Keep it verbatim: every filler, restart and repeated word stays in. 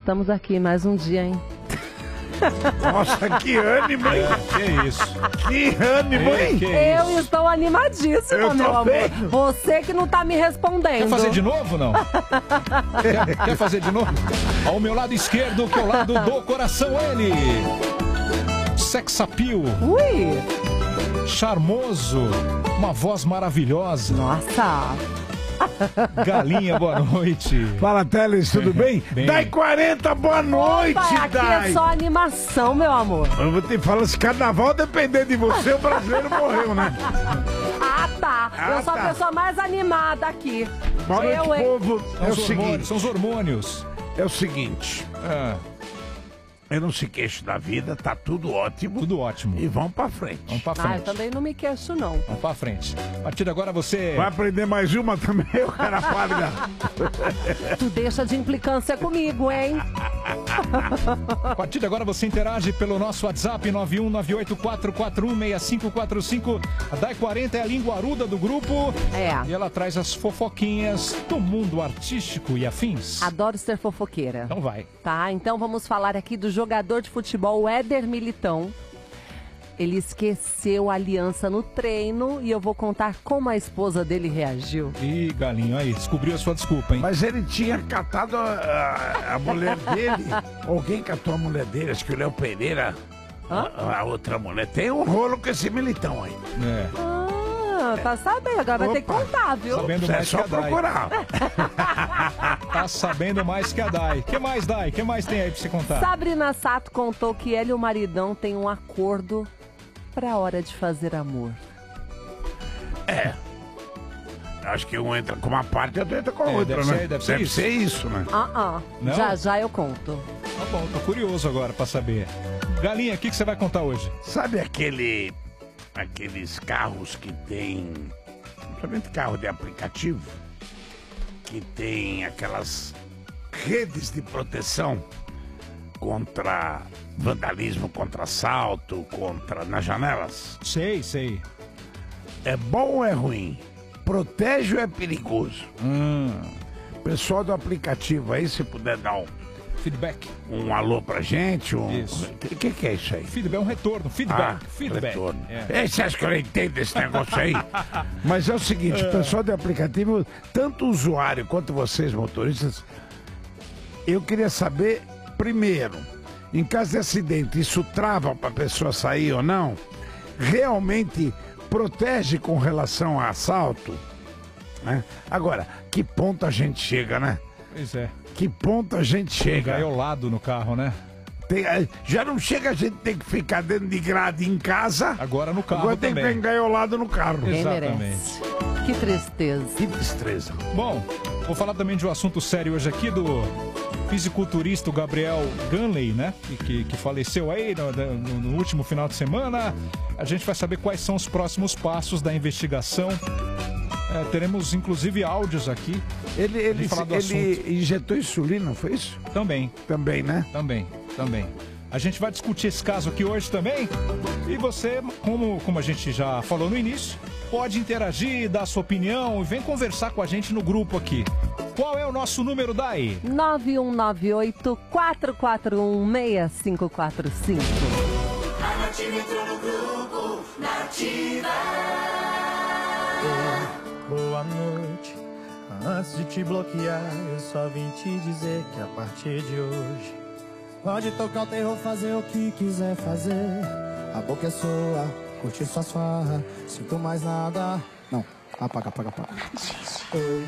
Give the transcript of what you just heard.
estamos aqui mais um dia, hein? Nossa, que ânimo, hein? É, que isso. Que ânimo, hein? Que Eu isso. estou animadíssima, Eu meu tô amor. vendo. Você que não tá me respondendo. Quer fazer de novo, não? quer, quer fazer de novo? Ao meu lado esquerdo, que é o lado do coração, ele. Sex appeal. Ui! Charmoso. Uma voz maravilhosa. Nossa! Galinha, boa noite. Fala, Teles, tudo bem? Bem. Dai quarenta, boa noite, Opa, aqui Dai. é só animação, meu amor. Eu vou te falar, se carnaval depender de você, o brasileiro morreu, né? Ah, tá. Ah, eu sou tá. a pessoa mais animada aqui. Boa noite, eu, hein? povo. São É o os hormônios. seguinte, São os hormônios. é o seguinte, Ah, eu não se queixo da vida, tá tudo ótimo. tudo ótimo. E vamos pra frente. Vamos pra Ah, eu frente. também não me queixo, não. Vamos pra frente. A partir de agora você... Vai aprender mais uma também, o cara pálida. Tu deixa de implicância comigo, hein? A partir de agora você interage pelo nosso WhatsApp nove um nove oito quatro quatro um seis cinco quatro cinco. A Dai quarenta é a linguaruda do grupo. É. E ela traz as fofoquinhas do mundo artístico e afins. Adoro ser fofoqueira. Então vai. Tá, então vamos falar aqui do jogador de futebol Éder Militão. Ele esqueceu a aliança no treino e eu vou contar como a esposa dele reagiu. Ih, galinho, aí, descobriu a sua desculpa, hein? Mas ele tinha catado a, a- a mulher dele. Alguém catou a mulher dele, acho que o Léo Pereira. Hã? A, a outra mulher. Tem um rolo com esse Militão aí. É. Ah, tá sabendo, agora vai ter que Opa. contar, viu? Sabendo É mais que só a Dai. procurar. Tá sabendo mais que a Dai. Que mais, Dai? Que mais tem aí pra você contar? Sabrina Sato contou que ela e o maridão têm um acordo pra hora de fazer amor. Acho que um entra com uma parte e outro entra com a É, outra, deve né? ser- deve ser isso. isso, né? Ah, ah. Não? Já, já eu conto. Tá bom, tô curioso agora pra saber. Galinha, o que, que você vai contar hoje? Sabe aquele. Aqueles carros que tem. Principalmente carro de aplicativo, que tem aquelas redes de proteção contra vandalismo, contra assalto, contra nas janelas. Sei, sei. É bom ou é ruim? Protege ou é perigoso? Hum, Pessoal do aplicativo aí, se puder dar um, feedback. um alô pra gente, um. Isso. O que, que é isso aí? Feedback, um retorno. Feedback. feedback. retorno. É. É, você acha que eu não entendo desse negócio aí? Mas é o seguinte, o pessoal do aplicativo, tanto o usuário quanto vocês, motoristas, eu queria saber, primeiro, em caso de acidente, isso trava para a pessoa sair ou não? Realmente protege com relação a assalto? Né? Agora, que ponto a gente chega, né? Pois é. Que ponto a gente chega? Engaiolado no carro, né? Tem- eh, já não chega a gente ter que ficar dentro de grade em casa. Agora no carro Agora tem que também. ficar engaiolado no carro. Quem Exatamente. merece. Que tristeza. Que destreza. Bom, vou falar também de um assunto sério hoje aqui do fisiculturista Gabriel Ganley, né? Que, que, que faleceu aí no, no- no último final de semana. A gente vai saber quais são os próximos passos da investigação. É, teremos inclusive áudios aqui Ele, ele, falar do ele injetou insulina, não foi isso? também. Também, né? Também, também. A gente vai discutir esse caso aqui hoje também. E você, como, como a gente já falou no início, pode interagir, dar sua opinião e vem conversar com a gente no grupo aqui. Qual é o nosso número daí? nove um nove oito quatro quatro um seis cinco quatro cinco. A Nativa entrou no grupo Nativa. Boa noite. Antes de te bloquear, eu só vim te dizer que a partir de hoje pode tocar o terror, fazer o que quiser fazer. A boca é sua, curte suas farras, sinto mais nada. Não, apaga, apaga, apaga. Oi,